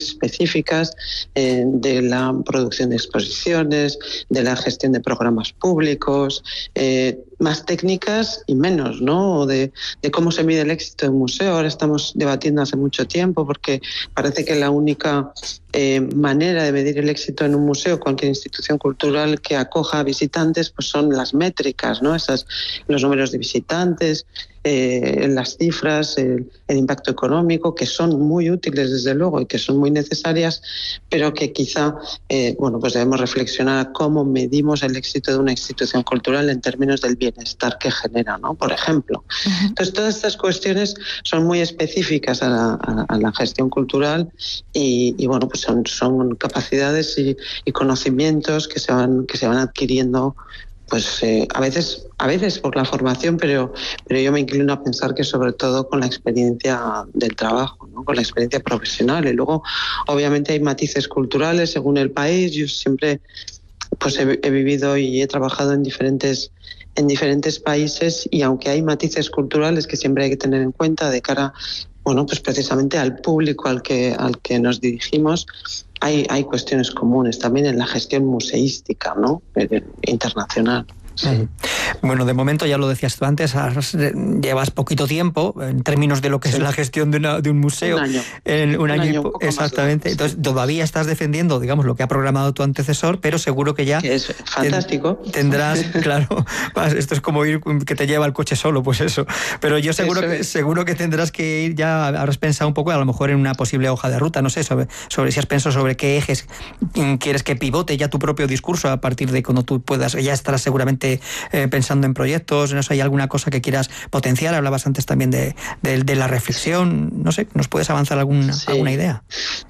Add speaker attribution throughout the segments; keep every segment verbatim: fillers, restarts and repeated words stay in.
Speaker 1: específicas eh, de la producción de exposiciones, de la gestión de programas públicos, eh, más técnicas y menos, ¿no? De, de cómo se mide el éxito de un museo. Ahora estamos debatiendo hace mucho tiempo porque parece que la única eh, manera de medir el éxito en un museo, cualquier institución cultural que acoja a visitantes, pues son las métricas, ¿no? Esas, los números de visitantes, eh, las cifras, el, el impacto económico, que son muy útiles desde luego y que son muy necesarias, pero que quizá eh, bueno, pues debemos reflexionar cómo medimos el éxito de una institución cultural en términos del bienestar que genera, ¿no? Por ejemplo. Uh-huh. Entonces, todas estas cuestiones son muy específicas a la, a, a la gestión cultural y, y bueno, pues son, son capacidades y, y conocimientos que se van, que se van adquiriendo pues eh, a veces a veces por la formación, pero pero yo me inclino a pensar que sobre todo con la experiencia del trabajo, ¿no? Con la experiencia profesional. Y luego, obviamente, hay matices culturales según el país. Yo siempre pues he, he vivido y he trabajado en diferentes en diferentes países y aunque hay matices culturales que siempre hay que tener en cuenta de cara, bueno, pues precisamente al público al que al que nos dirigimos, hay hay cuestiones comunes también en la gestión museística, ¿no? Internacional. Sí.
Speaker 2: Bueno, de momento, ya lo decías tú antes, has, llevas poquito tiempo en términos de lo que sí. es la gestión de, una, de un museo.
Speaker 1: Un año.
Speaker 2: En un,
Speaker 1: un
Speaker 2: año,
Speaker 1: año un
Speaker 2: exactamente.
Speaker 1: Más
Speaker 2: Entonces, todavía estás defendiendo, digamos, lo que ha programado tu antecesor, pero seguro que ya...
Speaker 1: Que es fantástico.
Speaker 2: Ten, tendrás, claro, esto es como ir que te lleva el coche solo, pues eso. Pero yo seguro que, seguro que tendrás que ir ya, habrás pensado un poco, a lo mejor en una posible hoja de ruta, no sé, sobre, sobre si has pensado sobre qué ejes quieres que pivote ya tu propio discurso a partir de cuando tú puedas, ya estarás seguramente Eh, pensando en proyectos, no sé, ¿hay alguna cosa que quieras potenciar? Hablabas antes también de, de, de la reflexión, no sé, ¿nos puedes avanzar alguna, sí. alguna idea?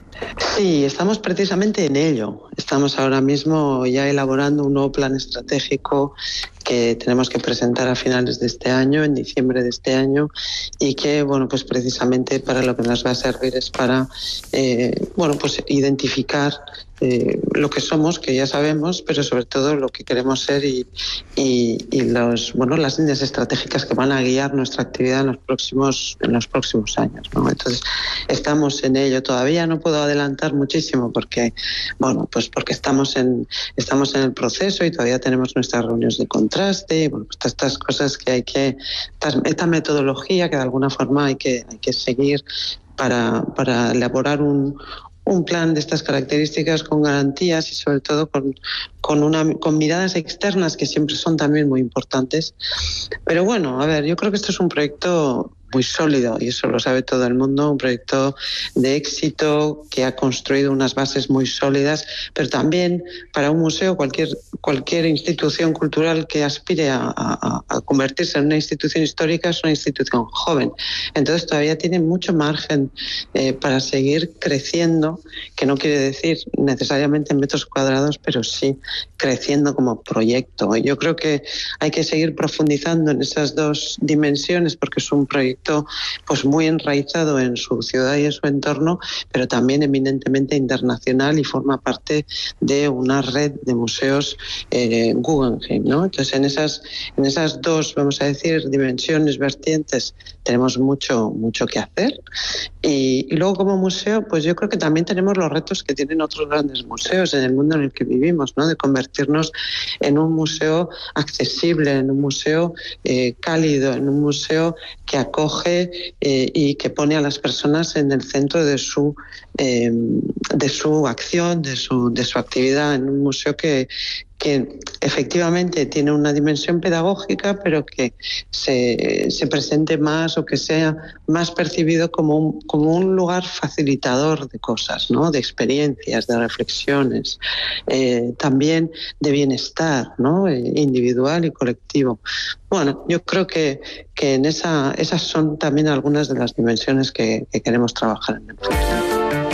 Speaker 1: Sí, estamos precisamente en ello. Estamos ahora mismo ya elaborando un nuevo plan estratégico que tenemos que presentar a finales de este año, en diciembre de este año, y que, bueno, pues precisamente para lo que nos va a servir es para, eh, bueno, pues identificar eh, lo que somos, que ya sabemos, pero sobre todo lo que queremos ser y, y, y los, bueno, las líneas estratégicas que van a guiar nuestra actividad en los próximos, en los próximos años, ¿no? Entonces, estamos en ello. Todavía no puedo adelantar muchísimo porque, bueno, pues porque estamos en, estamos en el proceso y todavía tenemos nuestras reuniones de contraste, bueno, pues todas estas cosas que hay que, esta metodología que de alguna forma hay que, hay que seguir para, para elaborar un un plan de estas características con garantías y sobre todo con, con, una, con miradas externas que siempre son también muy importantes. Pero bueno, a ver, yo creo que esto es un proyecto muy sólido y eso lo sabe todo el mundo, un proyecto de éxito que ha construido unas bases muy sólidas, pero también para un museo, cualquier, cualquier institución cultural que aspire a, a, a convertirse en una institución histórica es una institución joven. Entonces todavía tiene mucho margen eh, para seguir creciendo, que no quiere decir necesariamente en metros cuadrados, pero sí creciendo como proyecto. Yo creo que hay que seguir profundizando en esas dos dimensiones porque es un proyecto pues muy enraizado en su ciudad y en su entorno, pero también eminentemente internacional y forma parte de una red de museos eh, Guggenheim, ¿no? Entonces en esas, en esas dos, vamos a decir, dimensiones, vertientes, tenemos mucho, mucho que hacer. Y, y luego como museo, pues yo creo que también tenemos los retos que tienen otros grandes museos en el mundo en el que vivimos, ¿no? De convertirnos en un museo accesible, en un museo eh, cálido, en un museo que acoge eh, y que pone a las personas en el centro de su eh, de su acción, de su de su actividad, en un museo que que efectivamente tiene una dimensión pedagógica, pero que se, se presente más o que sea más percibido como un, como un lugar facilitador de cosas, ¿no? De experiencias, de reflexiones, eh, también de bienestar, ¿no? Eh, individual y colectivo. Bueno, yo creo que, que en esa, esas son también algunas de las dimensiones que, que queremos trabajar en el futuro.